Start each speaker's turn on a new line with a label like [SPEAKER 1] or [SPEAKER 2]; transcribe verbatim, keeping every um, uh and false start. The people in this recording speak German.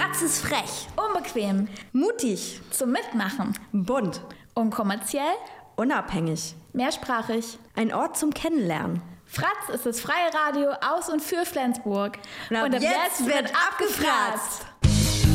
[SPEAKER 1] Fratz ist frech, unbequem,
[SPEAKER 2] mutig,
[SPEAKER 1] zum Mitmachen,
[SPEAKER 2] bunt,
[SPEAKER 1] unkommerziell,
[SPEAKER 2] unabhängig,
[SPEAKER 1] mehrsprachig.
[SPEAKER 2] ein Ort zum Kennenlernen.
[SPEAKER 1] Fratz ist das freie Radio aus und für Flensburg.
[SPEAKER 2] Und ab, und ab jetzt, jetzt wird abgefratzt.